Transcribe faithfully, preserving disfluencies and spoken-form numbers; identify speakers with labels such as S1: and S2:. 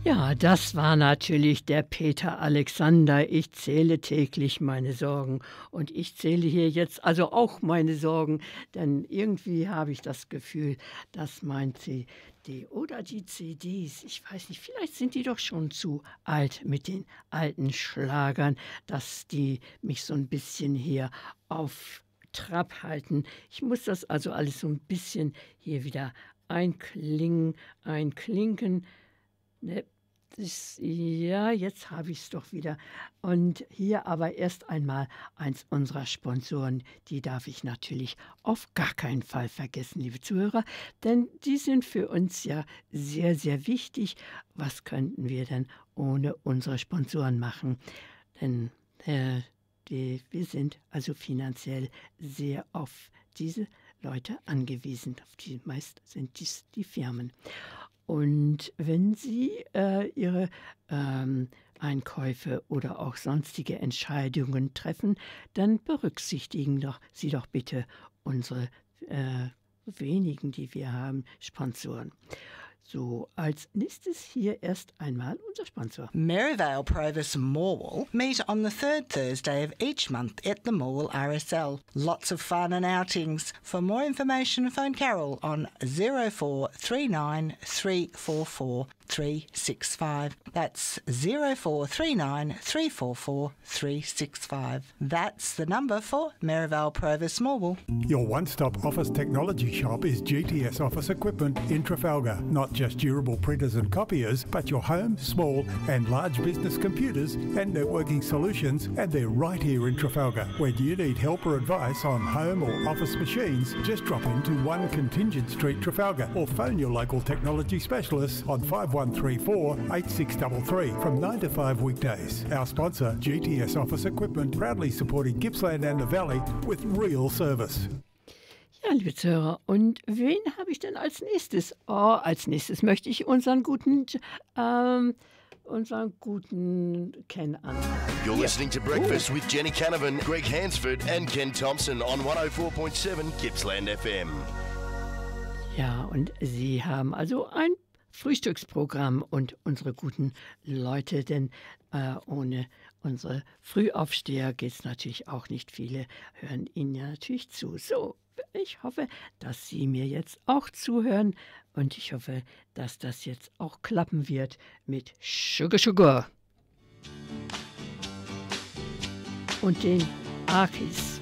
S1: Ja, das war natürlich der Peter Alexander. Ich zähle täglich meine Sorgen und ich zähle hier jetzt also auch meine Sorgen, denn irgendwie habe ich das Gefühl, dass mein C D oder die C Ds, ich weiß nicht, vielleicht sind die doch schon zu alt mit den alten Schlagern, dass die mich so ein bisschen hier auf Trab halten. Ich muss das also alles so ein bisschen hier wieder einklingen, einklinken. Ne, das, ja, jetzt habe ich es doch wieder. Und hier aber erst einmal eins unserer Sponsoren, die darf ich natürlich auf gar keinen Fall vergessen, liebe Zuhörer, denn die sind für uns ja sehr, sehr wichtig. Was könnten wir denn ohne unsere Sponsoren machen? Denn äh, die, wir sind also finanziell sehr auf diese Leute angewiesen. Auf die meist sind dies die Firmen. Und wenn Sie äh, Ihre ähm, Einkäufe oder auch sonstige Entscheidungen treffen, dann berücksichtigen doch Sie doch bitte unsere äh, wenigen, die wir haben, Sponsoren. So, als nächstes hier erst einmal unser Sponsor.
S2: Merivale Provis Morwell meet on the third Thursday of each month at the Morwell R S L. Lots of fun and outings. For more information, phone Carol on zero four three nine three four four three six five. That's zero four three nine three four four three six five. That's the number for Merivale Provis Morwell.
S3: Your one-stop office technology shop is G T S Office Equipment in Trafalgar. Not just durable printers and copiers, but your home, small and large business computers and networking solutions, and they're right here in Trafalgar. When you need help or advice on home or office machines, just drop into one Contingent Street, Trafalgar, or phone your local technology specialists on five one three four eight six three three from nine to five weekdays. Our sponsor, G T S Office Equipment, proudly supporting Gippsland and the Valley with real service.
S1: Ja, liebe Zuhörer, und wen habe ich denn als nächstes? Oh, als nächstes möchte ich unseren guten, ähm, unseren guten Ken anhören.
S4: You're listening to Breakfast oh. with Jenny Canavan, Greg Hansford and Ken Thompson on one oh four point seven Gippsland F M.
S1: Ja, und Sie haben also ein Frühstücksprogramm und unsere guten Leute, denn äh, ohne unsere Frühaufsteher geht es natürlich auch nicht. Viele hören Ihnen ja natürlich zu. So, ich hoffe, dass Sie mir jetzt auch zuhören und ich hoffe, dass das jetzt auch klappen wird mit Sugar Sugar und den Arkis.